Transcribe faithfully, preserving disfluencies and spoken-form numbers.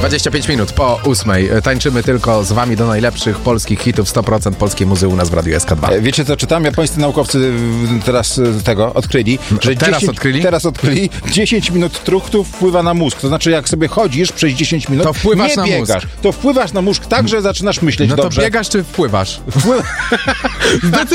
dwadzieścia pięć minut po ósmej. Tańczymy tylko z wami do najlepszych polskich hitów. sto procent polskiej muzy u nas w Radiu S K dwa. Wiecie co czytam? Japońscy naukowcy teraz tego odkryli, że teraz dziesięć, odkryli? teraz odkryli dziesięć minut truchtów wpływa na mózg. To znaczy, jak sobie chodzisz przez dziesięć minut, to wpływasz nie na biegasz. mózg. To wpływasz na mózg tak, że zaczynasz myśleć No to dobrze. biegasz czy wpływasz? Wpływa...